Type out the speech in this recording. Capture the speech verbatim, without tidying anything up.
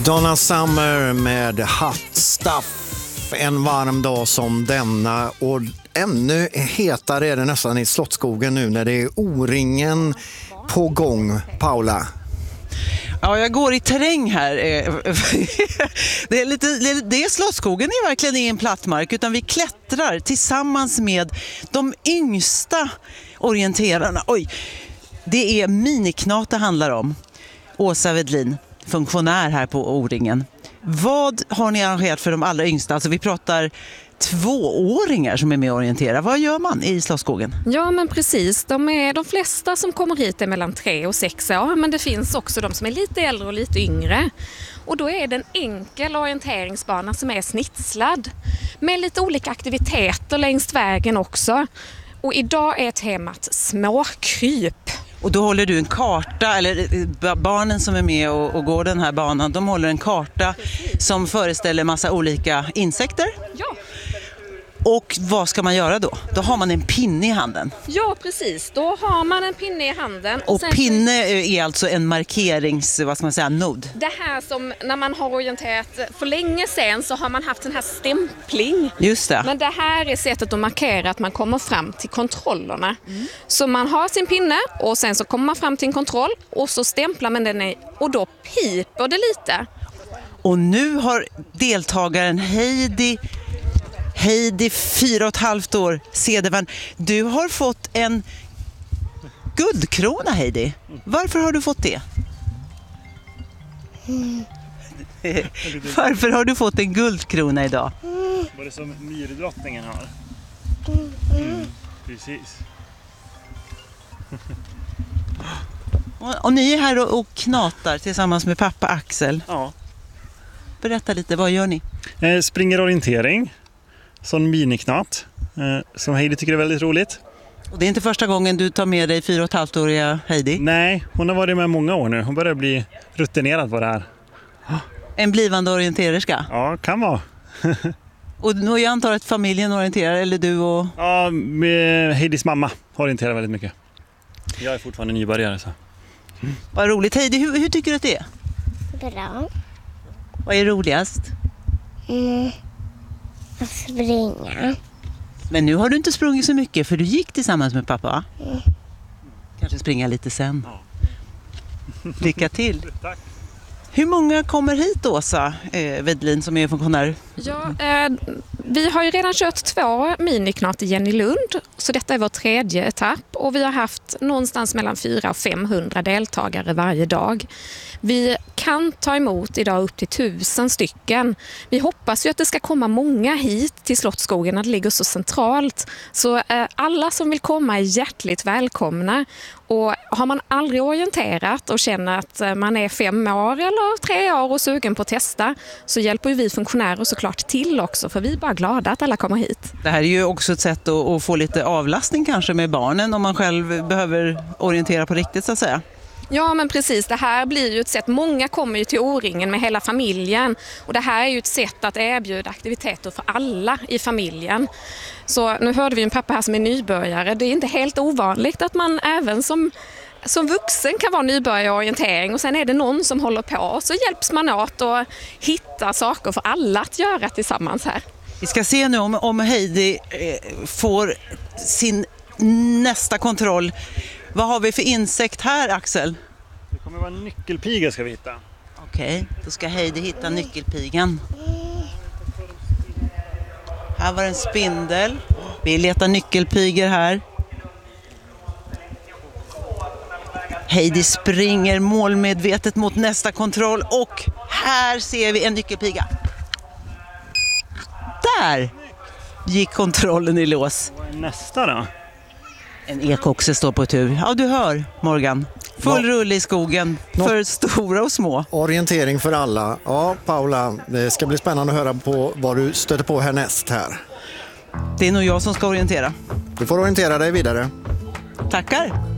Donna Summer med Hot Stuff. En varm dag som denna, och ännu hetare är det nästan i Slottsskogen nu när det är O-ringen på gång. Paula. Ja, jag går i terräng här. Det är, lite, det är Slottsskogen är verkligen i en plattmark, utan vi klättrar tillsammans med de yngsta orienterarna. Oj, det är miniknat det handlar om. Åsa Wedlin, funktionär här på O-ringen. Vad har ni arrangerat för de allra yngsta? Alltså vi pratar tvååringar som är med och orienterar. Vad gör man i Slottsskogen? Ja, men precis. De, är, de flesta som kommer hit är mellan tre och sex år, men det finns också de som är lite äldre och lite yngre. Och då är det en enkel orienteringsbana som är snitslad med lite olika aktiviteter längs vägen också. Och idag är temat småkryp. Och då håller du en karta, eller barnen som är med och, och går den här banan, de håller en karta som föreställer massa olika insekter. Ja. Och vad ska man göra då? Då har man en pinne i handen. Ja, precis. Då har man en pinne i handen. Och, och sen... pinne är alltså en markerings, vad ska man säga, nod. Det här som när man har orienterat för länge sedan så har man haft den här stämpling. Just det. Men det här är sättet att markera att man kommer fram till kontrollerna. Mm. Så man har sin pinne och sen så kommer man fram till en kontroll och så stämplar man den i, och då piper det lite. Och nu har deltagaren Heidi Heidi, fyra och ett halvt år, Cedervärn. Du har fått en guldkrona, Heidi. Varför har du fått det? Mm. Varför har du fått en guldkrona idag? Var det som myrdrottningen har? Mm, precis. och, och ni är här och, och knatar tillsammans med pappa Axel. Ja. Berätta lite, vad gör ni? Eh, springer orientering. Sån miniknat eh, som Heidi tycker är väldigt roligt. Och det är inte första gången du tar med dig fyra och ett halvt åriga Heidi? Nej, hon har varit med många år nu. Hon börjar bli rutinerad på det här. En blivande orientererska? Ja, kan vara. Och nu jag antar att familjen orienterar, eller du och... Ja, med Heidis mamma orienterar väldigt mycket. Jag är fortfarande nybörjare så. Mm. Vad roligt. Heidi, hur, hur tycker du att det är? Bra. Vad är roligast? Mm. Att springa. Men nu har du inte sprungit så mycket för du gick tillsammans med pappa, va? Mm. Kanske springa lite sen. Ja. Lycka till. Tack. Hur många kommer hit, Åsa eh, Wedlin, som är funktionär? Ja, eh, vi har ju redan kört två miniknat i Jennylund, så detta är vår tredje etapp och vi har haft någonstans mellan fyra och femhundra deltagare varje dag. Vi kan ta emot idag upp till tusen stycken. Vi hoppas ju att det ska komma många hit till Slottsskogen, att det ligger så centralt. Så eh, alla som vill komma är hjärtligt välkomna. Och har man aldrig orienterat och känner att man är fem år eller tre år och sugen på att testa, så hjälper ju vi funktionärer såklart till också, för vi är bara glada att alla kommer hit. Det här är ju också ett sätt att, att få lite avlastning kanske med barnen om man själv behöver orientera på riktigt, så att säga. Ja, men precis. Det här blir ju ett sätt. Många kommer ju till O-ringen med hela familjen. Och det här är ju ett sätt att erbjuda aktiviteter för alla i familjen. Så nu hörde vi en pappa här som är nybörjare. Det är inte helt ovanligt att man även som, som vuxen kan vara nybörjare i orientering. Och sen är det någon som håller på. Så hjälps man åt och hittar saker för alla att göra tillsammans här. Vi ska se nu om, om Heidi eh, får sin nästa kontroll. Vad har vi för insekt här, Axel? Det kommer vara en nyckelpiga ska vi hitta. Okej, okay, då ska Heidi hitta nyckelpigan. Här var en spindel. Vi letar nyckelpigor här. Heidi springer målmedvetet mot nästa kontroll och här ser vi en nyckelpiga. Där gick kontrollen i lås. Nästa då? En ekoxe står på tur. Ja, du hör, Morgan. Full Ja. rulle i skogen för stora och små. Orientering för alla. Ja, Paula, det ska bli spännande att höra på vad du stöter på härnäst här. Det är nog jag som ska orientera. Du får orientera dig vidare. Tackar.